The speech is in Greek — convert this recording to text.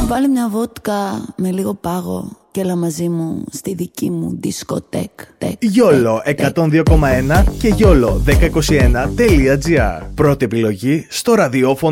Βάλε μια βότκα με λίγο πάγο και έλα μαζί μου στη δική μου δισκοτέκ. YOLO 102,1 και YOLO1021.gr. Πρώτη επιλογή στο ραδιόφωνο